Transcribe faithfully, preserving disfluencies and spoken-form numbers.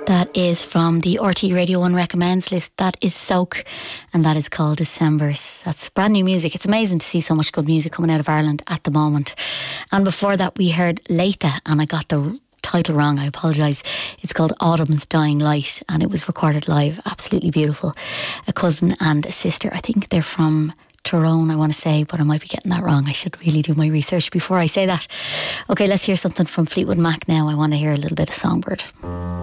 That is from the R T Radio one Recommends list. That is Soak, and that is called Decembers. That's brand new music. It's amazing to see so much good music coming out of Ireland at the moment. And before that we heard Leitha, and I got the title wrong, I apologise. It's called Autumn's Dying Light, and it was recorded live. Absolutely beautiful. A cousin and a sister. I think they're from Tyrone, I want to say, but I might be getting that wrong. I should really do my research before I say that. Okay, let's hear something from Fleetwood Mac now. I want to hear a little bit of Songbird.